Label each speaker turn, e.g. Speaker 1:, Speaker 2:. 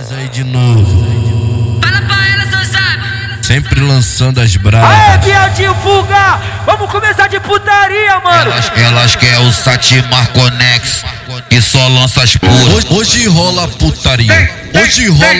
Speaker 1: Nós aí de novo.
Speaker 2: Fala pra ela, seu sabe.
Speaker 1: Sempre lançando as bravas.
Speaker 3: Aê, viadinho, fuga! Vamos começar de putaria, mano!
Speaker 4: Elas querem o Satimar Conex e só lança as puras.
Speaker 1: Hoje rola putaria. Hoje rola